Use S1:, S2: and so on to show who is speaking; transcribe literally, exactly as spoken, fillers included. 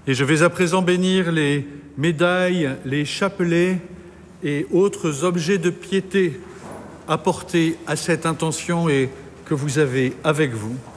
S1: Et je vais à présent bénir les médailles, les chapelets et autres objets de piété apportés à cette intention et que vous avez avec vous.